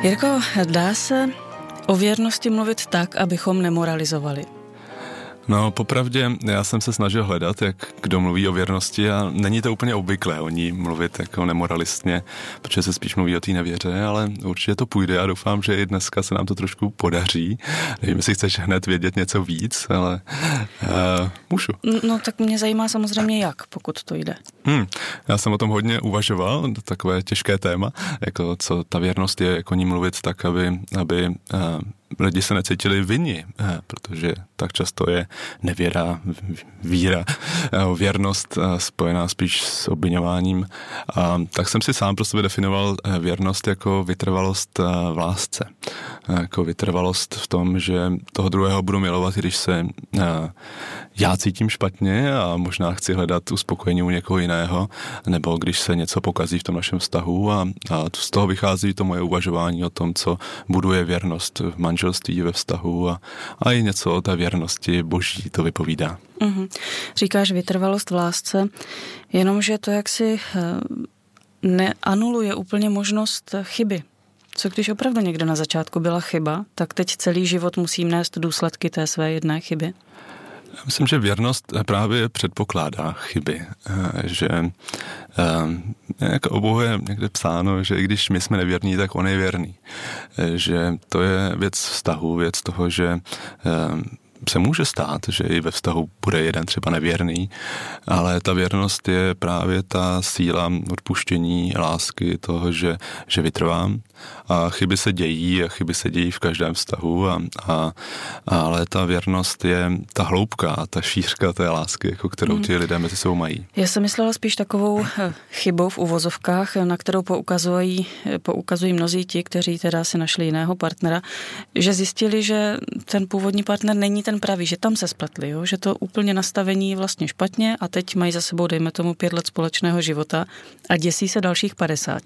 Jirko, dá se o věrnosti mluvit tak, abychom nemoralizovali? No, popravdě, já jsem se snažil hledat, jak kdo mluví o věrnosti a není to úplně obvyklé o ní mluvit jako nemoralistně, protože se spíš mluví o té nevěře, ale určitě to půjde a doufám, že i dneska se nám to trošku podaří. Nevím, jestli chceš hned vědět něco víc, ale můžu. No, tak mě zajímá samozřejmě jak, pokud to jde. Já jsem o tom hodně uvažoval, takové těžké téma, jako co ta věrnost je, jako ní mluvit tak, aby lidi se necítili vinni, protože tak často je nevěra, víra, věrnost spojená spíš s obviňováním. Tak jsem si sám pro sebe definoval věrnost jako vytrvalost v lásce. Jako vytrvalost v tom, že toho druhého budu milovat, když se já cítím špatně a možná chci hledat uspokojení u někoho jiného, nebo když se něco pokazí v tom našem vztahu a z toho vychází to moje uvažování o tom, co buduje věrnost v manželství, ve vztahu a i něco o té věrnosti boží to vypovídá. Říkáš vytrvalost v lásce, jenomže to jaksi neanuluje úplně možnost chyby. Co když opravdu někde na začátku byla chyba, tak teď celý život musím nést důsledky té své jedné chyby? Já myslím, že věrnost právě předpokládá chyby, že jako o Bohu je někde psáno, že i když my jsme nevěrní, tak on je věrný. Že to je věc vztahu, věc toho, že se může stát, že i ve vztahu bude jeden třeba nevěrný, ale ta věrnost je právě ta síla odpuštění, lásky, toho, že vytrvám. A chyby se dějí v každém vztahu, ale ta věrnost je ta hloubka, ta šířka té lásky, jako kterou ti lidé mezi sebou mají. Já jsem myslela spíš takovou chybou v uvozovkách, na kterou poukazují mnozí ti, kteří teda si našli jiného partnera, že zjistili, že ten původní partner není ten pravý, že tam se spletli, jo? Že to úplně nastavení je vlastně špatně a teď mají za sebou, dejme tomu, 5 let společného života a děsí se dalších 50.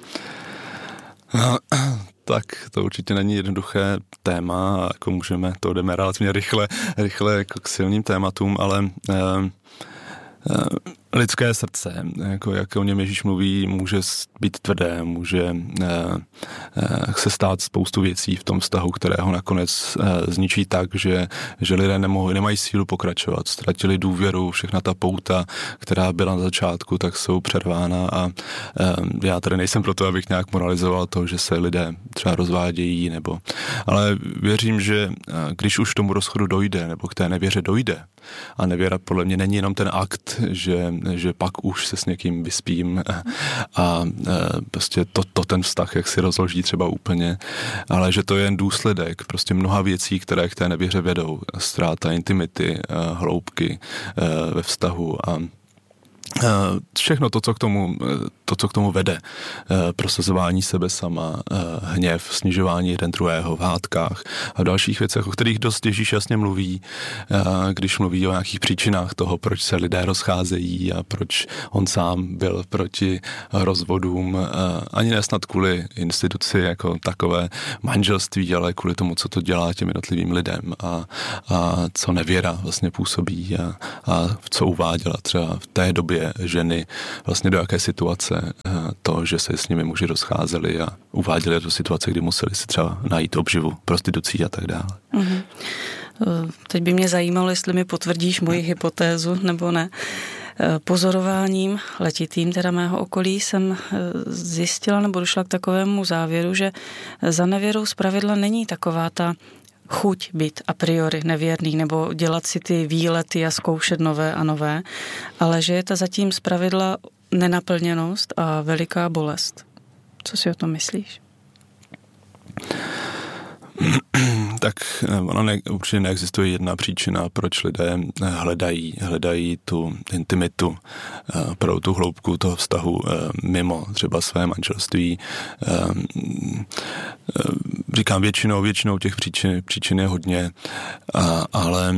No, tak to určitě není jednoduché téma, jako jdeme relativně rychle jako k silným tématům, ale lidské srdce, jako jak o něm Ježíš mluví, může být tvrdé, může se stát spoustu věcí v tom vztahu, které ho nakonec zničí tak, že lidé nemají sílu pokračovat, ztratili důvěru, všechna ta pouta, která byla na začátku, tak jsou přervána a já tady nejsem proto, abych nějak moralizoval to, že se lidé třeba rozvádějí, ale věřím, že když už k tomu rozchodu dojde, nebo k té nevěře dojde, a nevěra podle mě není jenom ten akt, že pak už se s někým vyspím a prostě to ten vztah, jak si rozloží třeba úplně, ale že to je jen důsledek prostě mnoha věcí, které k té nevěře vedou. Ztráta intimity, hloubky ve vztahu a všechno to, co k tomu vede. Prosazování sebe sama, hněv, snižování jeden druhého v hádkách a v dalších věcech, o kterých dost Ježíš jasně mluví, když mluví o nějakých příčinách toho, proč se lidé rozcházejí a proč on sám byl proti rozvodům, ani ne snad kvůli instituci jako takové manželství, ale kvůli tomu, co to dělá těm jednotlivým lidem a co nevěra vlastně působí a co uváděla třeba v té době ženy vlastně do jaké situace to, že se s nimi muži rozcházeli a uváděli do situace, kdy museli si třeba najít obživu prostitucí a tak dále. Mm-hmm. Teď by mě zajímalo, jestli mi potvrdíš moji hypotézu nebo ne. Pozorováním letitým teda mého okolí jsem zjistila nebo došla k takovému závěru, že za nevěrou zpravidla není taková ta chuť být a priori nevěrný nebo dělat si ty výlety a zkoušet nové a nové, ale že je to zatím zpravidla nenaplněnost a veliká bolest. Co si o tom myslíš? Tak určitě neexistuje jedna příčina, proč lidé hledají tu intimitu pro tu hloubku toho vztahu mimo třeba své manželství. Říkám většinou těch příčin je hodně, ale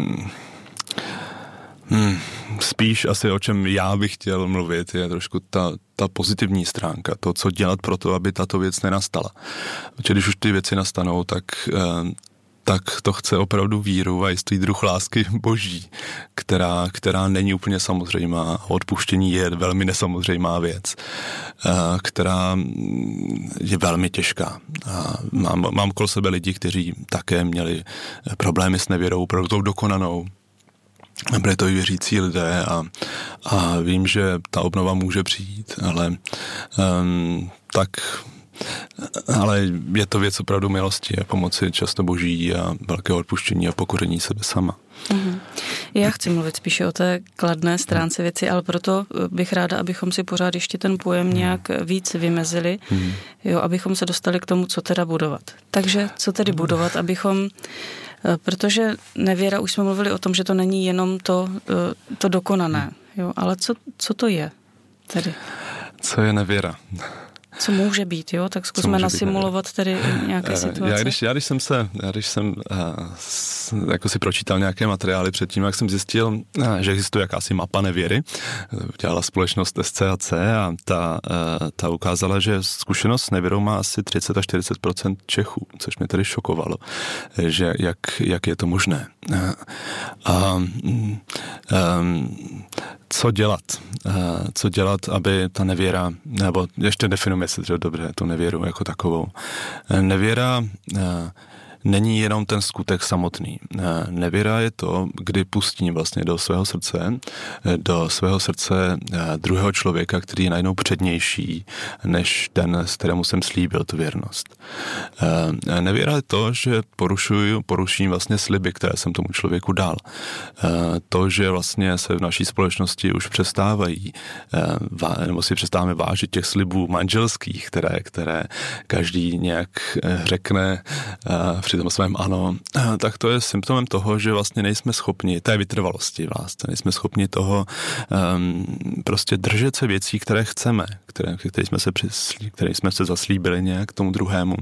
spíš asi o čem já bych chtěl mluvit je trošku ta pozitivní stránka, to, co dělat pro to, aby tato věc nenastala. Protože když už ty věci nastanou, tak to chce opravdu víru a jistý druh lásky boží, která není úplně samozřejmá. Odpuštění je velmi nesamozřejmá věc, která je velmi těžká. mám kolem sebe lidi, kteří také měli problémy s nevěrou, opravdu tou dokonanou. Byli to i věřící lidé a vím, že ta obnova může přijít, ale je to věc opravdu milosti a pomoci často Boží a velkého odpuštění a pokoření sebe sama. Já chci mluvit spíše o té kladné stránce věci, ale proto bych ráda, abychom si pořád ještě ten pojem nějak víc vymezili, abychom se dostali k tomu, co teda budovat. Takže co tedy budovat, protože nevěra, už jsme mluvili o tom, že to není jenom to dokonané, ale co to je tedy? Co je nevěra? Co může být, tak zkusme nasimulovat tedy nějaké situace. Když jsem jako si pročítal nějaké materiály předtím, jak jsem zjistil, že existuje jakási mapa nevěry, dělala společnost SCAC a ta ukázala, že zkušenost s nevěrou má asi 30 až 40% Čechů, což mě tedy šokovalo, že jak je to možné. Co dělat, aby ta nevěra, nebo ještě definujeme si dobře tu nevěru jako takovou. Nevěra není jenom ten skutek samotný. Nevěra je to, kdy pustím vlastně do svého srdce druhého člověka, který je najednou přednější než ten, s kterému jsem slíbil tu věrnost. Nevěra je to, že poruším vlastně sliby, které jsem tomu člověku dal. To, že vlastně se v naší společnosti už přestávají, nebo si přestáváme vážit těch slibů manželských, které každý nějak řekne při tom svém ano, tak to je symptomem toho, že vlastně nejsme schopni té vytrvalosti vlastně, nejsme schopni toho prostě držet se věcí, které chceme, které jsme se zaslíbili nějak tomu druhému.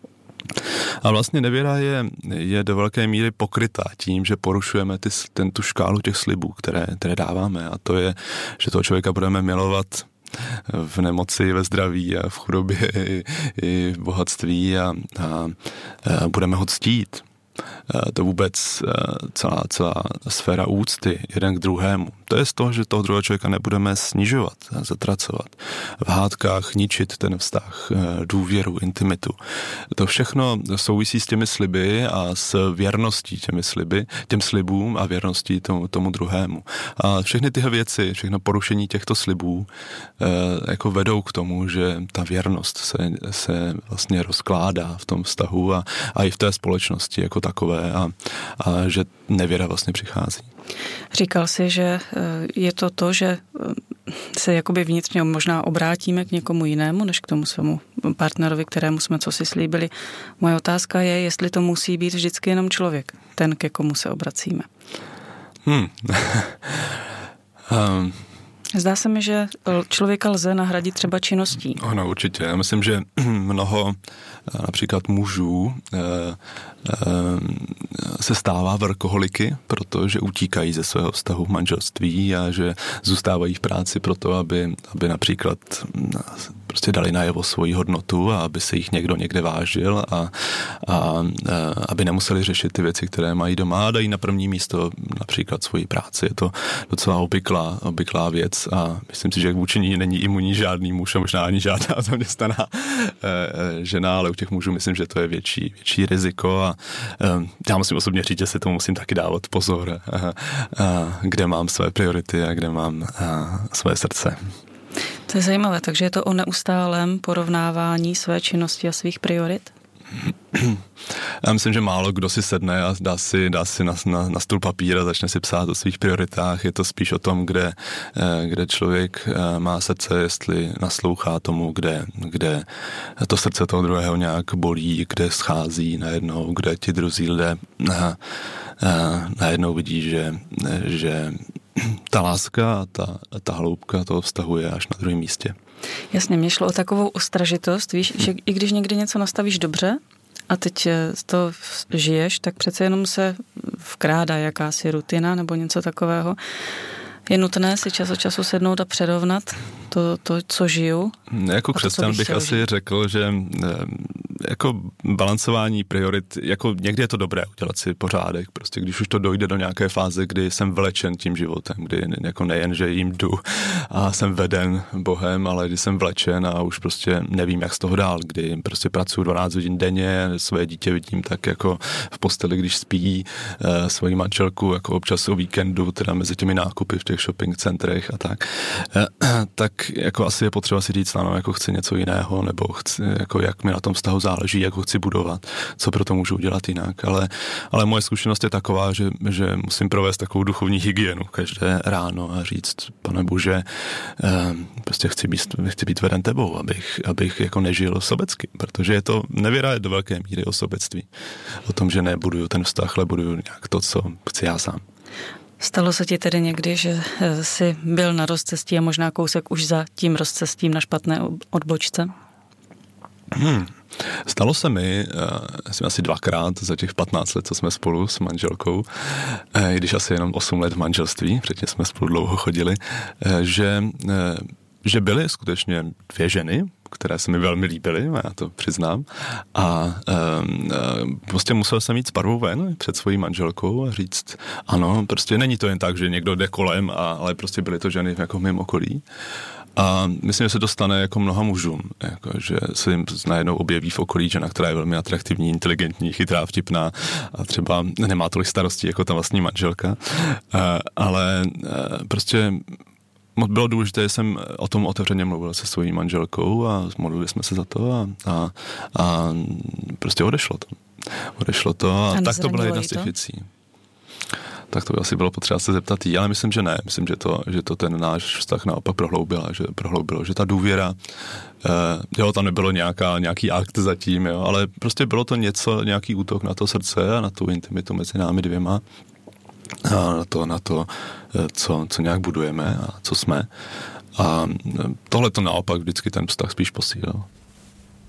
A vlastně nevěra je do velké míry pokrytá tím, že porušujeme tu škálu těch slibů, které dáváme. A to je, že toho člověka budeme milovat v nemoci, ve zdraví a v chudobě i v bohatství a budeme ho ctít. To vůbec celá sféra úcty jeden k druhému. To je z toho, že toho druhého člověka nebudeme snižovat a zatracovat. V hádkách ničit ten vztah, důvěru, intimitu. To všechno souvisí s těmi sliby a s věrností těm slibům a věrností tomu druhému. A všechny tyhle věci, všechno porušení těchto slibů jako vedou k tomu, že ta věrnost se vlastně rozkládá v tom vztahu a i v té společnosti jako takové a že nevěra vlastně přichází. Říkal jsi, že je to, že se jakoby vnitřně možná obrátíme k někomu jinému, než k tomu svému partnerovi, kterému jsme cosi slíbili. Moje otázka je, jestli to musí být vždycky jenom člověk, ten, ke komu se obracíme. Zdá se mi, že člověka lze nahradit třeba činností. Ano, určitě. Já myslím, že mnoho například mužů se stává workoholiky, protože utíkají ze svého vztahu v manželství a že zůstávají v práci proto, aby například prostě dali najevo svoji hodnotu a aby se jich někdo někde vážil a aby nemuseli řešit ty věci, které mají doma a dají na první místo například svoji práci. Je to docela obvyklá věc a myslím si, že vůči ní není imunní žádný muž a možná ani žádná zaměstnaná žena, ale u těch mužů myslím, že to je větší riziko a já musím osobně říct, že si tomu musím taky dávat pozor, kde mám své priority a kde mám své srdce. To je zajímavé, takže je to o neustálém porovnávání své činnosti a svých priorit? Já myslím, že málo kdo si sedne a dá si na stůl papír a začne si psát o svých prioritách. Je to spíš o tom, kde člověk má srdce, jestli naslouchá tomu, kde to srdce toho druhého nějak bolí, kde schází najednou, kde ti druzí lidé najednou vidí, že ta láska a ta hloubka toho vztahu je až na druhém místě. Jasně, mě šlo o takovou ostražitost, víš, že i když někdy něco nastavíš dobře a teď to žiješ, tak přece jenom se vkrádá jakási rutina nebo něco takového. Je nutné si čas od času sednout a přerovnat to co žiju. Jako křesťan bych asi řekl, že jako balancování priorit, jako někdy je to dobré udělat si pořádek, prostě když už to dojde do nějaké fáze, kdy jsem vlečen tím životem, kdy jako nejen, že jim jdu a jsem veden Bohem, ale kdy jsem vlečen a už prostě nevím, jak z toho dál, kdy prostě pracuji 12 hodin denně, svoje dítě vidím tak jako v posteli, když spí, svoji manželku jako občas o víkendu, teda mezi těmi nákupy v těch shopping centrech a tak jako asi je potřeba si říct, ano, jako chci něco jiného, nebo chci, jako jak mi na tom vztahu záleží, jak ho chci budovat, co pro to můžu udělat jinak, ale moje zkušenost je taková, že musím provést takovou duchovní hygienu každé ráno a říct, Pane Bože, prostě chci být veden tebou, abych jako nežil sobecky, protože je to nevěra je do velké míry o sobectví. O tom, že nebuduju ten vztah, ale buduju nějak to, co chci já sám. Stalo se ti tedy někdy, že jsi byl na rozcestí a možná kousek už za tím rozcestím na špatné odbočce? Stalo se mi asi 2krát za těch 15 let, co jsme spolu s manželkou, i když asi jenom 8 let v manželství, předtím jsme spolu dlouho chodili, že byly skutečně 2 ženy, které se mi velmi líbily, já to přiznám, a prostě musel jsem jít s parvou ven před svojí manželkou a říct, ano, prostě není to jen tak, že někdo jde kolem, ale prostě byly to ženy jako v mém okolí. A myslím, že se to stane jako mnoha mužům, jako, že se jim najednou objeví v okolí žena, která je velmi atraktivní, inteligentní, chytrá, vtipná a třeba nemá tolik starostí jako ta vlastní manželka, ale prostě bylo důležité, že jsem o tom otevřeně mluvil se svojí manželkou a modlili jsme se za to a prostě odešlo to. Odešlo to a tak to byla jedna z těch věcí. Tak to by asi bylo potřeba se zeptat jí, ale myslím, že ne. Myslím, že to ten náš vztah naopak prohloubilo, že ta důvěra, tam nebylo nějaký akt zatím, ale prostě bylo to nějaký útok na to srdce a na tu intimitu mezi námi dvěma a na to, co nějak budujeme a co jsme. A tohle to naopak vždycky ten vztah spíš posílil.